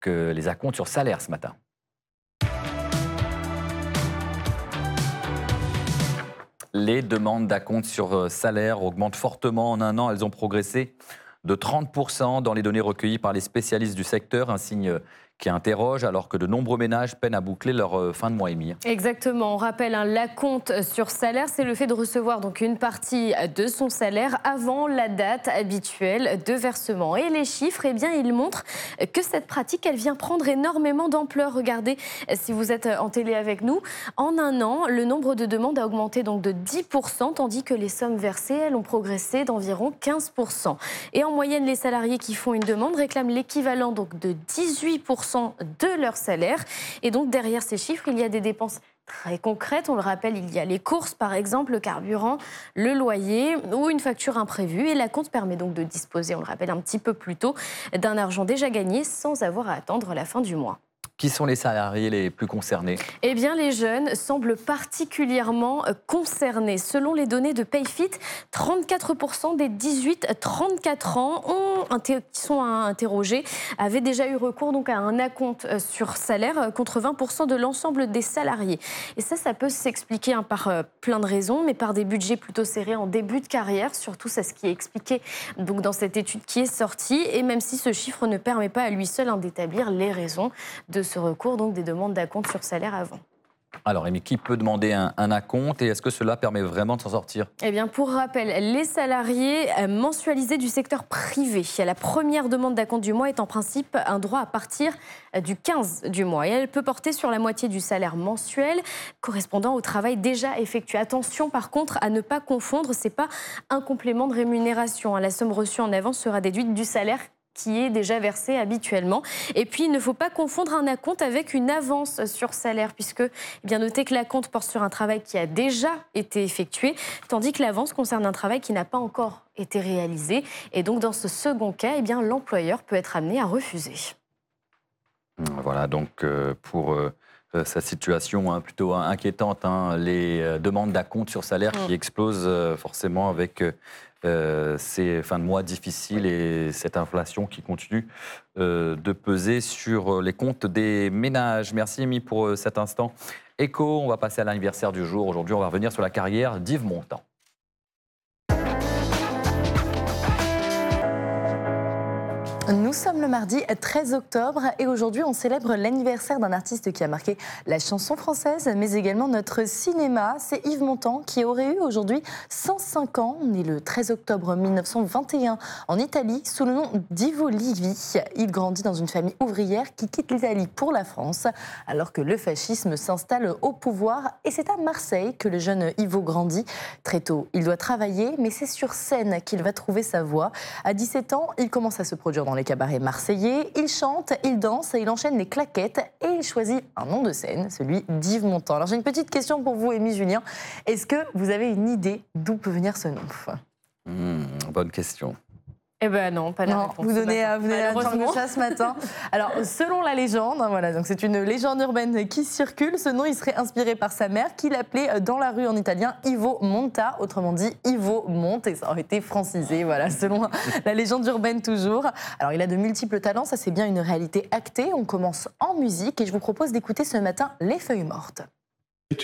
que les acomptes sur salaire ce matin. Les demandes d'acompte sur salaire augmentent fortement en un an. Elles ont progressé de 30% dans les données recueillies par les spécialistes du secteur, un signe qui interroge alors que de nombreux ménages peinent à boucler leur fin de mois émis. Exactement, on rappelle, l'acompte sur salaire, c'est le fait de recevoir donc une partie de son salaire avant la date habituelle de versement. Et les chiffres, eh bien, ils montrent que cette pratique, elle vient prendre énormément d'ampleur. Regardez, si vous êtes en télé avec nous, en un an, le nombre de demandes a augmenté donc de 10%, tandis que les sommes versées, elles ont progressé d'environ 15%. Et en moyenne, les salariés qui font une demande réclament l'équivalent donc de 18% de leur salaire. Et donc derrière ces chiffres, il y a des dépenses très concrètes. On le rappelle, il y a les courses, par exemple, le carburant, le loyer ou une facture imprévue. Et l'acompte permet donc de disposer, on le rappelle un petit peu plus tôt, d'un argent déjà gagné sans avoir à attendre la fin du mois. Qui sont les salariés les plus concernés ? Eh bien, les jeunes semblent particulièrement concernés. Selon les données de Payfit, 34% des 18-34 ans qui sont interrogés avaient déjà eu recours donc, à un acompte sur salaire contre 20% de l'ensemble des salariés. Et ça peut s'expliquer par plein de raisons, mais par des budgets plutôt serrés en début de carrière. Surtout, c'est ce qui est expliqué donc, dans cette étude qui est sortie. Et même si ce chiffre ne permet pas à lui seul d'établir les raisons de ce recours, donc des demandes d'acompte sur salaire avant. Alors, Amy, qui peut demander un acompte et est-ce que cela permet vraiment de s'en sortir ? Eh bien, pour rappel, les salariés mensualisés du secteur privé, la première demande d'acompte du mois est en principe un droit à partir du 15 du mois. Et elle peut porter sur la moitié du salaire mensuel correspondant au travail déjà effectué. Attention, par contre, à ne pas confondre, ce n'est pas un complément de rémunération. La somme reçue en avance sera déduite du salaire qui est déjà versé habituellement. Et puis, il ne faut pas confondre un acompte avec une avance sur salaire, puisque, bien notez que l'acompte porte sur un travail qui a déjà été effectué, tandis que l'avance concerne un travail qui n'a pas encore été réalisé. Et donc, dans ce second cas, eh bien, l'employeur peut être amené à refuser. Voilà, donc pour cette situation plutôt inquiétante, les demandes d'acompte sur salaire qui explosent forcément avec ces fins de mois difficiles et cette inflation qui continue de peser sur les comptes des ménages. Merci Amy pour cet instant écho. On va passer à l'anniversaire du jour. Aujourd'hui, on va revenir sur la carrière d'Yves Montand. Nous sommes le mardi 13 octobre et aujourd'hui on célèbre l'anniversaire d'un artiste qui a marqué la chanson française mais également notre cinéma. C'est Yves Montand qui aurait eu aujourd'hui 105 ans, né le 13 octobre 1921 en Italie sous le nom d'Ivo Livi. Il grandit dans une famille ouvrière qui quitte l'Italie pour la France alors que le fascisme s'installe au pouvoir et c'est à Marseille que le jeune Ivo grandit. Très tôt, il doit travailler mais c'est sur scène qu'il va trouver sa voie. À 17 ans, il commence à se produire dans les cabarets marseillais, il chante, il danse, il enchaîne les claquettes et il choisit un nom de scène, celui d'Yves Montand. Alors j'ai une petite question pour vous, Amy, Julien. Est-ce que vous avez une idée d'où peut venir ce nom ? Bonne question. Eh ben non, pas la réponse. Vous donnez la langue de chat ce matin. Alors, selon la légende, voilà, donc c'est une légende urbaine qui circule. Ce nom, il serait inspiré par sa mère qui l'appelait dans la rue en italien Ivo Monta, autrement dit Ivo monte, et ça aurait été francisé, voilà, selon la légende urbaine toujours. Alors, il a de multiples talents, ça c'est bien une réalité actée. On commence en musique et je vous propose d'écouter ce matin Les Feuilles Mortes.